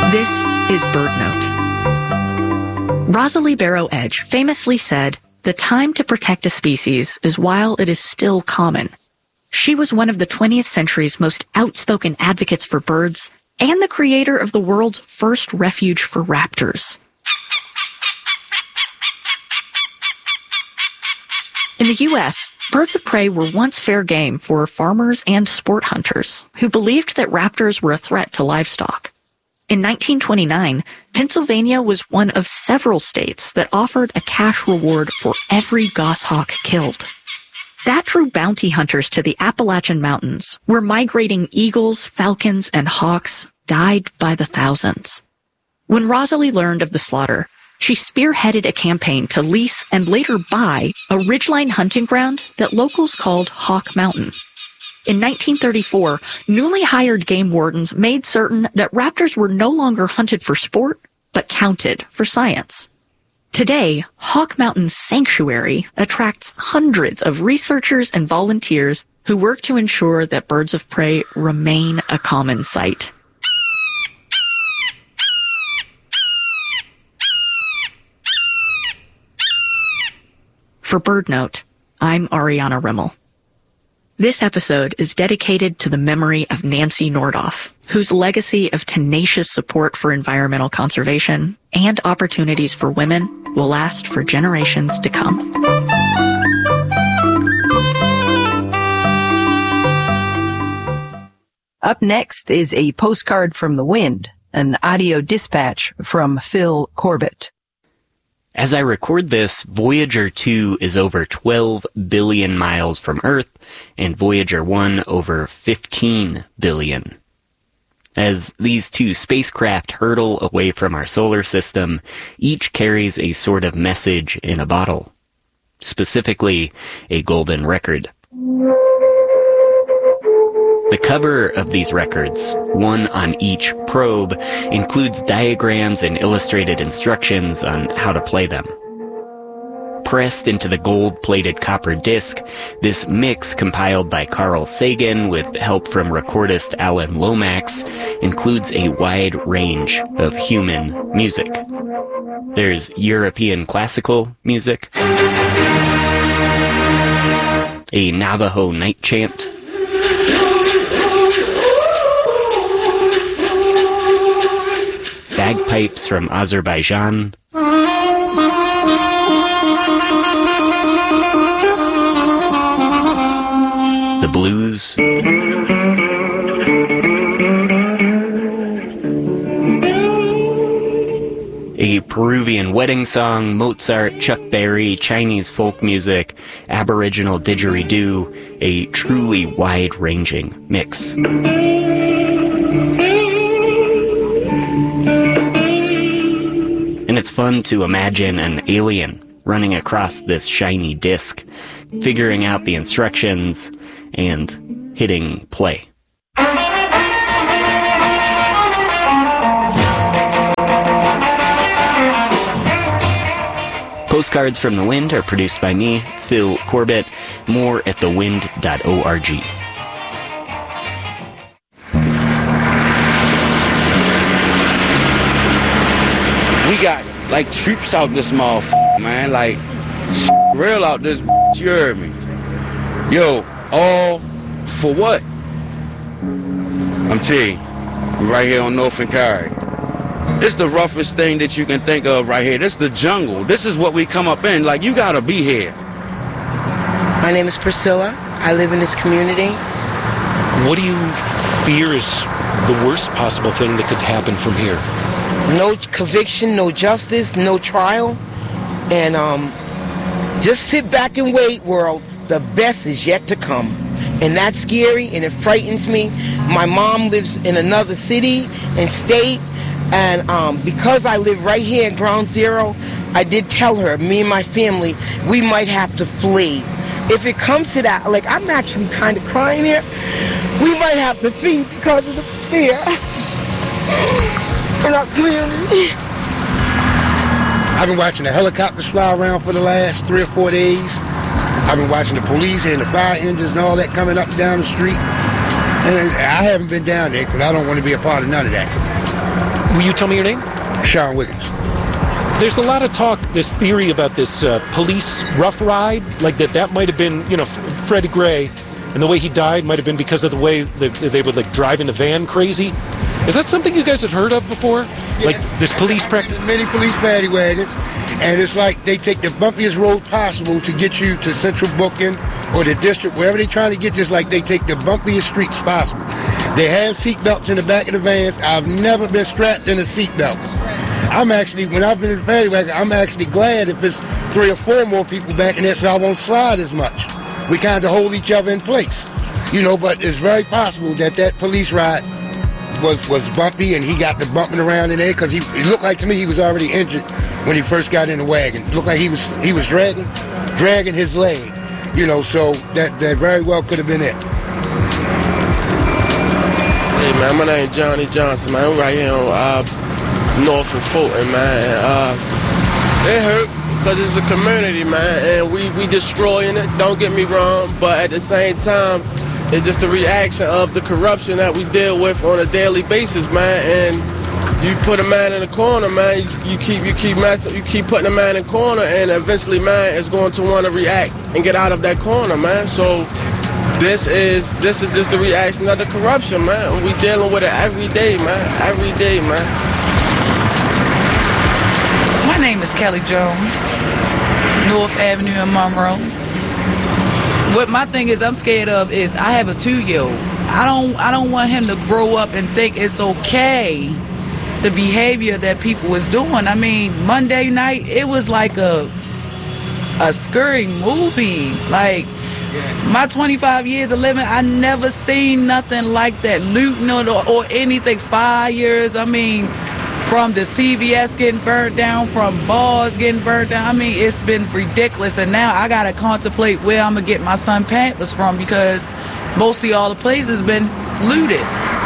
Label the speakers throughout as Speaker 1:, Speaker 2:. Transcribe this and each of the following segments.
Speaker 1: This is BirdNote. Rosalie Barrow Edge famously said, "The time to protect a species is while it is still common." She was one of the 20th century's most outspoken advocates for birds and the creator of the world's first refuge for raptors. In the U.S., birds of prey were once fair game for farmers and sport hunters who believed that raptors were a threat to livestock. In 1929, Pennsylvania was one of several states that offered a cash reward for every goshawk killed. That drew bounty hunters to the Appalachian Mountains, where migrating eagles, falcons, and hawks died by the thousands. When Rosalie learned of the slaughter, she spearheaded a campaign to lease and later buy a ridgeline hunting ground that locals called Hawk Mountain. In 1934, newly hired game wardens made certain that raptors were no longer hunted for sport, but counted for science. Today, Hawk Mountain Sanctuary attracts hundreds of researchers and volunteers who work to ensure that birds of prey remain a common sight. For BirdNote, I'm Ariana Rimmel. This episode is dedicated to the memory of Nancy Nordoff, whose legacy of tenacious support for environmental conservation and opportunities for women will last for generations to come.
Speaker 2: Up next is a postcard from the wind, an audio dispatch from Phil Corbett.
Speaker 3: As I record this, Voyager 2 is over 12 billion miles from Earth, and Voyager 1 over 15 billion. As these two spacecraft hurtle away from our solar system, each carries a sort of message in a bottle. Specifically, a golden record. The cover of these records, one on each probe, includes diagrams and illustrated instructions on how to play them. Pressed into the gold-plated copper disc, this mix compiled by Carl Sagan with help from recordist Alan Lomax includes a wide range of human music. There's European classical music, a Navajo night chant, bagpipes from Azerbaijan, the blues, a Peruvian wedding song, Mozart, Chuck Berry, Chinese folk music, Aboriginal didgeridoo, a truly wide-ranging mix. And it's fun to imagine an alien running across this shiny disc, figuring out the instructions, and hitting play. Postcards from the Wind are produced by me, Phil Corbett. More at thewind.org.
Speaker 4: We got, like, troops out this motherfucker, man. Like, real out this, you heard me. Yo, all for what? I'm telling you, we're right here on North and Cary. This is the roughest thing that you can think of right here. This is the jungle. This is what we come up in. Like, you gotta be here.
Speaker 5: My name is Priscilla. I live in this community.
Speaker 6: What do you fear is the worst possible thing that could happen from here?
Speaker 5: No conviction, no justice, no trial. And just sit back and wait, world. The best is yet to come. And that's scary, and it frightens me. My mom lives in another city and state. And because I live right here at Ground Zero, I did tell her, me and my family, we might have to flee. If it comes to that, like, I'm actually kind of crying here. We might have to flee because of the fear. In our community.
Speaker 7: I've been watching the helicopters fly around for the last 3 or 4 days. I've been watching the police and the fire engines and all that coming up and down the street. And I haven't been down there because I don't want to be a part of none of that.
Speaker 6: Will you tell me your name?
Speaker 7: Sean Wiggins.
Speaker 6: There's a lot of talk, this theory about this police rough ride, like that might have been, Freddie Gray, and the way he died might have been because of the way they were like driving the van crazy. Is that something you guys had heard of before? Yeah. Like this police practice?
Speaker 7: There's many police paddy wagons, and it's like they take the bumpiest road possible to get you to Central Booking or the district, wherever they're trying to get you. It's like they take the bumpiest streets possible. They have seat belts in the back of the vans. I've never been strapped in a seat belt. When I've been in the paddy wagon, I'm actually glad if it's 3 or 4 more people back in there so I won't slide as much. We kind of hold each other in place, but it's very possible that police ride was bumpy and he got the bumping around in there because it looked like to me he was already injured when he first got in the wagon. It looked like he was dragging his leg, so that very well could have been it.
Speaker 8: Hey man, my name is Johnny Johnson, man. I'm right here on North and Fulton, man. It hurt because it's a community, man, and we destroying it. Don't get me wrong, but at the same time, it's just a reaction of the corruption that we deal with on a daily basis, man. And you put a man in a corner, man. You keep putting a man in a corner, and eventually, man, is going to want to react and get out of that corner, man. So this is just the reaction of the corruption, man. We dealing with it every day, man. Every day, man.
Speaker 9: My name is Kelly Jones, North Avenue in Monroe. What my thing is I'm scared of is I have a 2-year-old. I don't want him to grow up and think it's okay, the behavior that people was doing. I mean, Monday night, it was like a scary movie. Like, my 25 years of living, I never seen nothing like that. Looting or anything, fires. I mean, from the CVS getting burnt down, from bars getting burnt down. I mean, it's been ridiculous. And now I got to contemplate where I'm going to get my son Pampers from because mostly all the places been looted.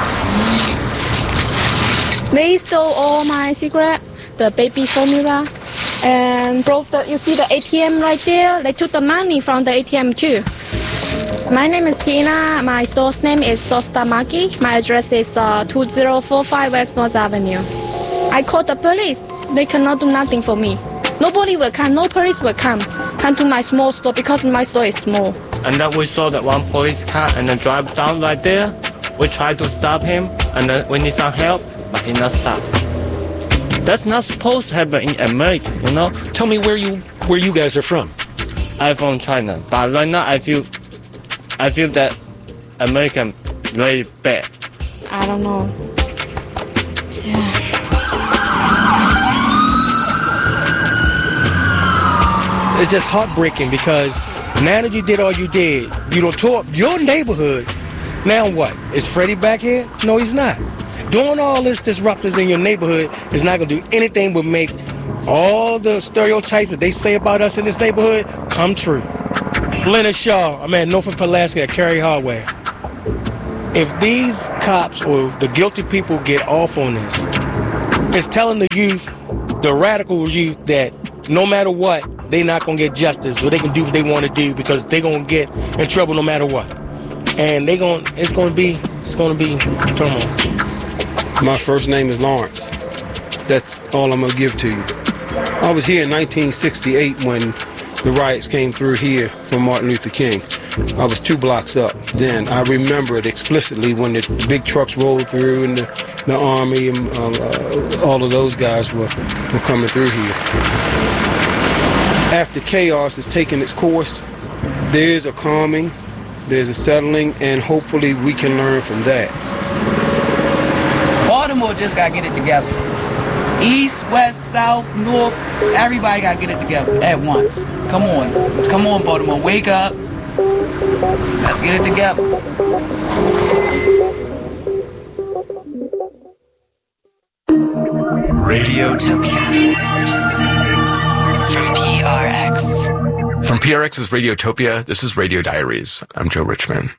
Speaker 10: They stole all my cigarette, the baby formula, and broke you see the ATM right there? They took the money from the ATM too. My name is Tina. My store's name is Sosta Maki. My address is 2045 West North Avenue. I called the police. They cannot do nothing for me. Nobody will come. No police will come to my small store because my store is small.
Speaker 11: And then we saw that one police car and then drive down right there. We tried to stop him and then we need some help, but he not stop. That's not supposed to happen in America,
Speaker 6: Tell me where you guys are from.
Speaker 11: I'm from China, but right now I feel that American very bad.
Speaker 10: I don't know. Yeah.
Speaker 12: It's just heartbreaking because now that you did all you did, you don't tore up your neighborhood. Now what? Is Freddie back here? No, he's not. Doing all this disruptors in your neighborhood is not going to do anything but make all the stereotypes that they say about us in this neighborhood come true. Leonard Shaw, I'm at Norfolk Pulaski at Cary Hardware. If these cops or the guilty people get off on this, it's telling the youth, the radical youth, that no matter what, they're not going to get justice or they can do what they want to do because they're going to get in trouble no matter what. And it's going to be turmoil.
Speaker 13: My first name is Lawrence. That's all I'm going to give to you. I was here in 1968 when the riots came through here from Martin Luther King. I was 2 blocks up then. I remember it explicitly when the big trucks rolled through and the Army and all of those guys were coming through here. After chaos has taken its course, there's a calming, there's a settling, and hopefully we can learn from that.
Speaker 9: Baltimore just got to get it together. East, west, south, north, everybody got to get it together at once. Come on, Baltimore, wake up. Let's get it together.
Speaker 14: Radiotopia. From PRX. From PRX's Radiotopia, this is Radio Diaries. I'm Joe Richman.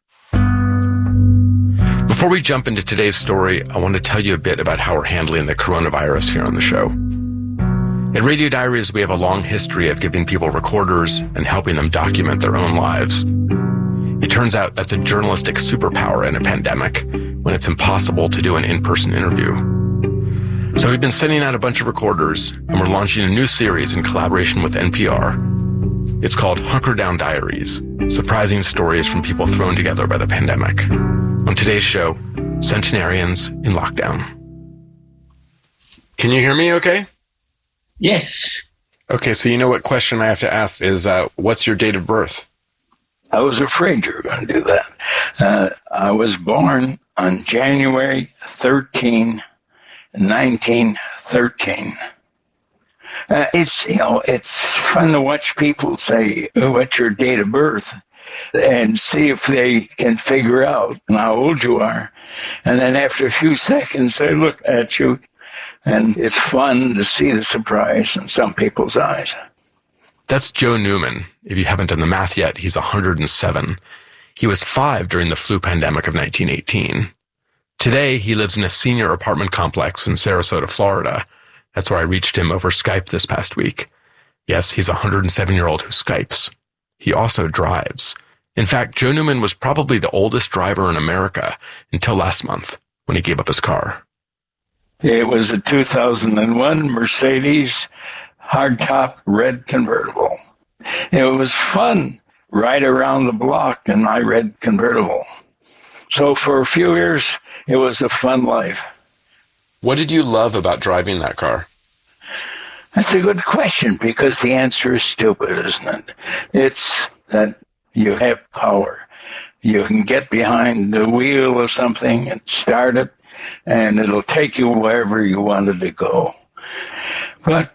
Speaker 14: Before we jump into today's story, I want to tell you a bit about how we're handling the coronavirus here on the show. At Radio Diaries, we have a long history of giving people recorders and helping them document their own lives. It turns out that's a journalistic superpower in a pandemic when it's impossible to do an in-person interview. So we've been sending out a bunch of recorders, and we're launching a new series in collaboration with NPR. It's called Hunker Down Diaries, surprising stories from people thrown together by the pandemic. On today's show, centenarians in lockdown. Can you hear me okay?
Speaker 15: Yes.
Speaker 14: Okay, so you know what question I have to ask is, what's your date of birth?
Speaker 15: I was afraid you were going to do that. I was born on January 13, 1913. It's fun to watch people say, what's your date of birth? And see if they can figure out how old you are. And then after a few seconds, they look at you, and it's fun to see the surprise in some people's eyes.
Speaker 14: That's Joe Newman. If you haven't done the math yet, he's 107. He was 5 during the flu pandemic of 1918. Today, he lives in a senior apartment complex in Sarasota, Florida. That's where I reached him over Skype this past week. Yes, he's a 107-year-old who Skypes. He also drives. In fact, Joe Newman was probably the oldest driver in America until last month when he gave up his car.
Speaker 15: It was a 2001 Mercedes hardtop red convertible. It was fun right around the block in my red convertible. So for a few years, it was a fun life.
Speaker 14: What did you love about driving that car?
Speaker 15: That's a good question, because the answer is stupid, isn't it? It's that you have power. You can get behind the wheel of something and start it, and it'll take you wherever you wanted to go. But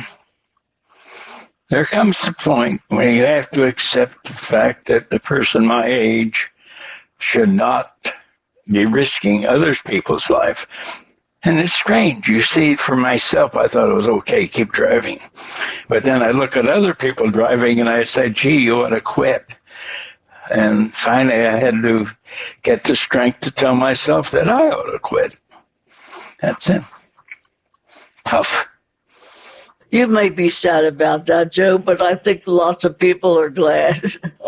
Speaker 15: there comes the point when you have to accept the fact that a person my age should not be risking other people's life. And it's strange. You see, for myself, I thought it was okay, keep driving. But then I look at other people driving and I said, gee, you ought to quit. And finally I had to get the strength to tell myself that I ought to quit. That's it. Tough.
Speaker 16: You may be sad about that, Joe, but I think lots of people are glad.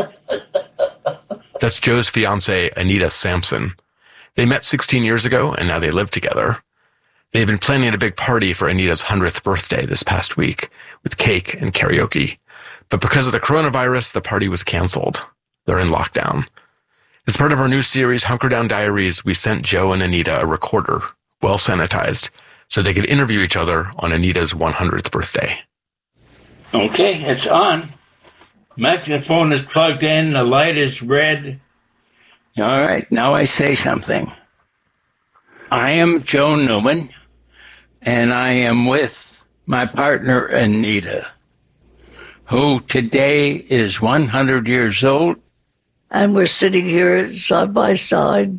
Speaker 14: That's Joe's fiancée, Anita Sampson. They met 16 years ago, and now they live together. They've been planning a big party for Anita's 100th birthday this past week, with cake and karaoke. But because of the coronavirus, the party was canceled. They're in lockdown. As part of our new series, Hunker Down Diaries, we sent Joe and Anita a recorder, well sanitized, so they could interview each other on Anita's 100th birthday.
Speaker 15: Okay, it's on. Microphone is plugged in, the light is red. All right, now I say something. I am Joe Newman, and I am with my partner, Anita, who today is 100 years old.
Speaker 16: And we're sitting here side by side.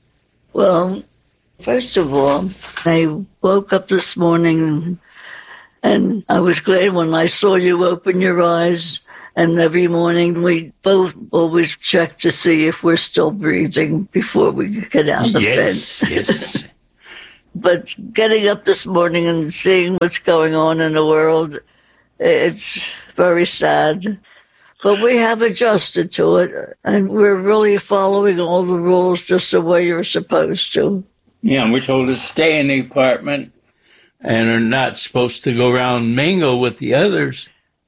Speaker 16: Well, first of all, I woke up this morning, and I was glad when I saw you open your eyes. And every morning we both always check to see if we're still breathing before we get out of bed.
Speaker 15: Yes.
Speaker 16: But getting up this morning and seeing what's going on in the world, it's very sad. But we have adjusted to it, and we're really following all the rules just the way you're supposed to.
Speaker 15: Yeah, we're told to stay in the apartment and are not supposed to go around and mingle with the others.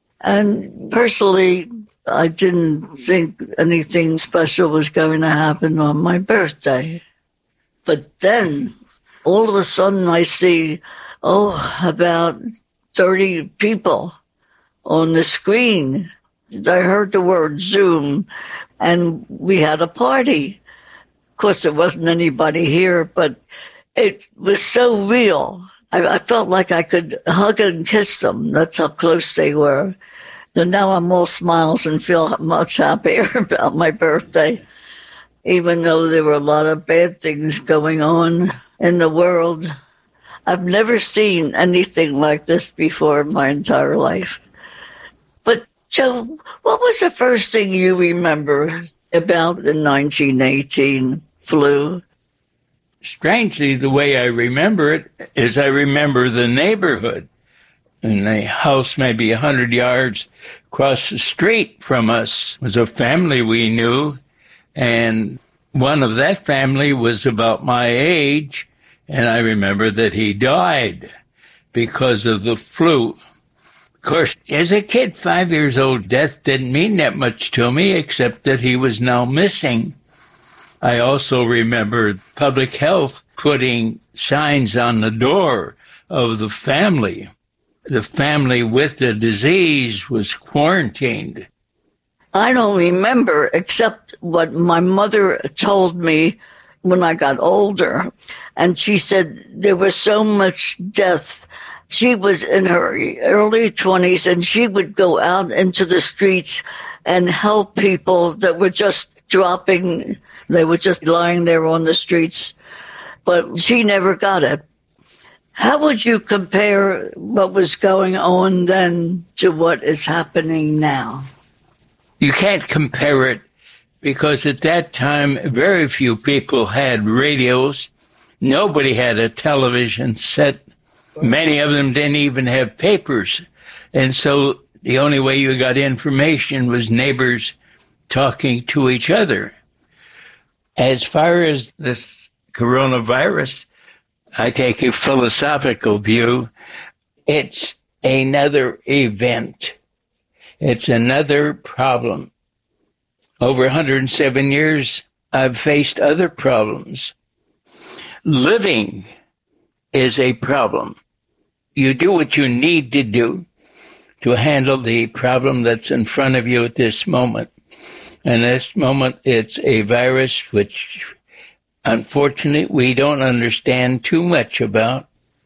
Speaker 16: And personally, I didn't think anything special was going to happen on my birthday. But then, all of a sudden, I see, about 30 people on the screen. I heard the word Zoom, and we had a party. Of course, there wasn't anybody here, but it was so real. I felt like I could hug and kiss them. That's how close they were. And now I'm all smiles and feel much happier about my birthday, even though there were a lot of bad things going on in the world. I've never seen anything like this before in my entire life. But, Joe, what was the first thing you remember about the 1918 flu?
Speaker 15: Strangely, the way I remember it is I remember the neighborhood. And the house maybe 100 yards across the street from us was a family we knew. And one of that family was about my age. And I remember that he died because of the flu. Of course, as a kid, 5 years old, death didn't mean that much to me, except that he was now missing. I also remember public health putting signs on the door of the family. The family with the disease was quarantined.
Speaker 16: I don't remember except what my mother told me when I got older. And she said there was so much death. She was in her early 20s, and she would go out into the streets and help people that were just dropping. They were just lying there on the streets. But she never got it. How would you compare what was going on then to what is happening now?
Speaker 15: You can't compare it because at that time, very few people had radios. Nobody had a television set. Many of them didn't even have papers. And so the only way you got information was neighbors talking to each other. As far as this coronavirus, I take a philosophical view. It's another event. It's another problem. Over 107 years, I've faced other problems. Living is a problem. You do what you need to do to handle the problem that's in front of you at this moment. And this moment, it's a virus which, unfortunately, we don't understand too much about,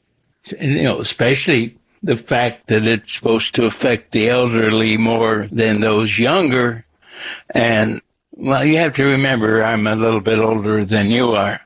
Speaker 15: especially the fact that it's supposed to affect the elderly more than those younger. And, well, you have to remember I'm a little bit older than you are.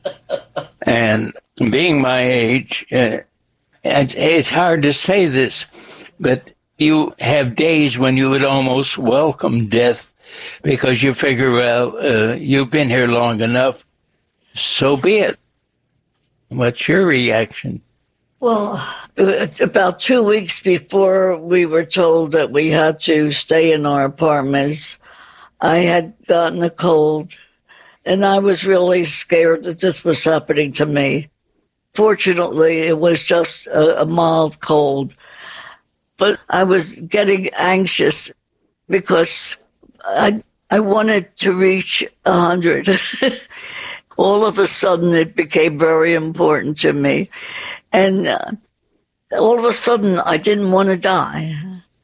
Speaker 15: And being my age, it's hard to say this, but you have days when you would almost welcome death because you figure, well, you've been here long enough, so be it. What's your reaction?
Speaker 16: Well, about 2 weeks before we were told that we had to stay in our apartments, I had gotten a cold, and I was really scared that this was happening to me. Fortunately, it was just a mild cold, but I was getting anxious because I wanted to reach 100. All of a sudden, it became very important to me. And all of a sudden, I didn't want to die.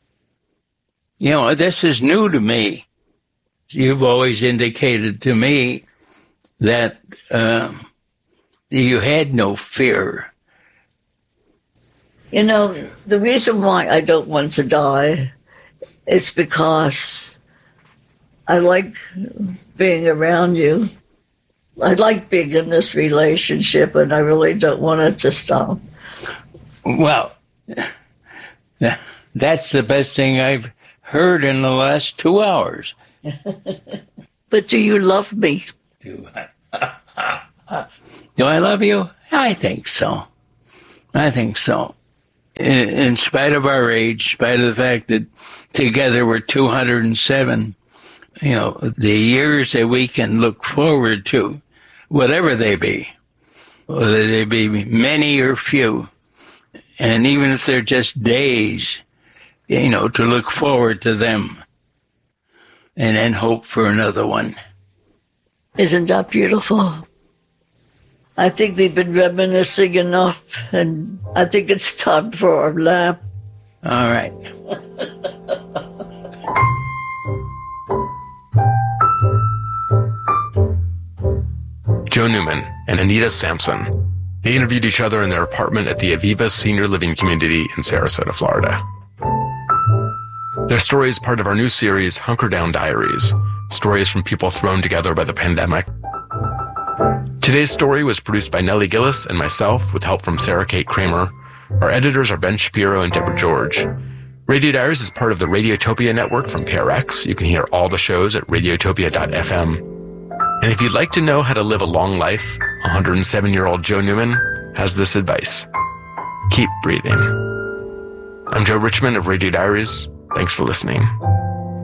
Speaker 15: This is new to me. You've always indicated to me that you had no fear.
Speaker 16: The reason why I don't want to die is because I like being around you. I like being in this relationship, and I really don't want it to stop.
Speaker 15: Well, that's the best thing I've heard in the last 2 hours.
Speaker 16: But do you love me?
Speaker 15: Do I love you? I think so. In spite of our age, in spite of the fact that together we're 207, the years that we can look forward to, whatever they be, whether they be many or few, and even if they're just days, to look forward to them and then hope for another one.
Speaker 16: Isn't that beautiful? I think we've been reminiscing enough, and I think it's time for our laugh.
Speaker 15: All right.
Speaker 14: Joe Newman and Anita Sampson. They interviewed each other in their apartment at the Aviva Senior Living Community in Sarasota, Florida. Their story is part of our new series, Hunker Down Diaries, stories from people thrown together by the pandemic. Today's story was produced by Nellie Gillis and myself with help from Sarah Kate Kramer. Our editors are Ben Shapiro and Deborah George. Radio Diaries is part of the Radiotopia network from PRX. You can hear all the shows at radiotopia.fm. And if you'd like to know how to live a long life, 107-year-old Joe Newman has this advice. Keep breathing. I'm Joe Richmond of Radio Diaries. Thanks for listening.